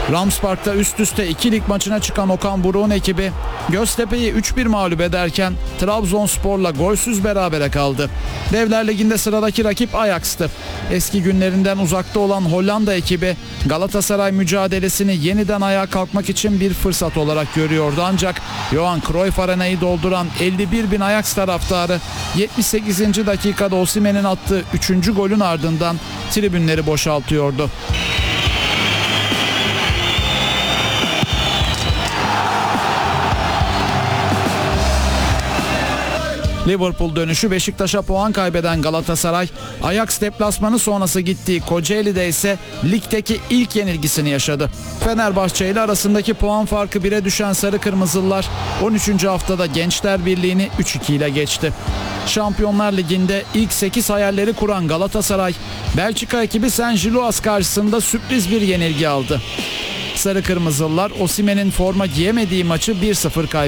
Rams Park'ta üst üste 2 lig maçına çıkan Okan Buruk'un ekibi Göztepe'yi 3-1 mağlup ederken Trabzonspor'la golsüz berabere kaldı. Devler Ligi'nde sıradaki rakip Ajax'tı. Eski günlerinden uzakta olan Hollanda ekibi Galatasaray mücadelesini yeniden ayağa kalkmak için bir fırsat olarak görüyordu. Ancak Johan Cruyff Arena'yı dolduran 51 bin Ajax taraftarı 78. dakikada Osimhen'in attığı 3. golün ardından tribünleri boşaltıyordu. Liverpool dönüşü Beşiktaş'a puan kaybeden Galatasaray, Ajax deplasmanı sonrası gittiği Kocaeli'de ise ligdeki ilk yenilgisini yaşadı. Fenerbahçe ile arasındaki puan farkı 1'e düşen Sarı Kırmızılılar 13. haftada Gençler Birliği'ni 3-2 ile geçti. Şampiyonlar Ligi'nde ilk 8 hayalleri kuran Galatasaray, Belçika ekibi Saint-Gilloise karşısında sürpriz bir yenilgi aldı. Sarı Kırmızılılar Osimhen'in forma giyemediği maçı 1-0 kaybetti.